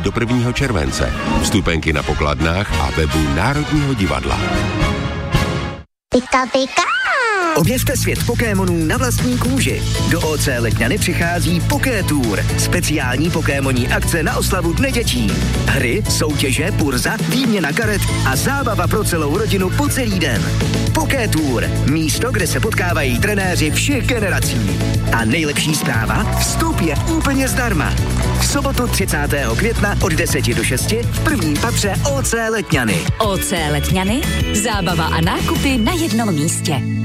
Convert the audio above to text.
do 1. července. Vstupenky na pokladnách a webu Národního divadla. Pika, pika. Objevte svět Pokémonů na vlastní kůži. Do OC Letňany přichází Pokétour, speciální pokémonní akce na oslavu Dne dětí. Hry, soutěže, burza, výměna karet a zábava pro celou rodinu po celý den. Pokétour, místo, kde se potkávají trenéři všech generací. A nejlepší zpráva, vstup je úplně zdarma. V sobotu 30. května od 10 do 6 v prvním patře OC Letňany. OC Letňany, zábava a nákupy na jednom místě.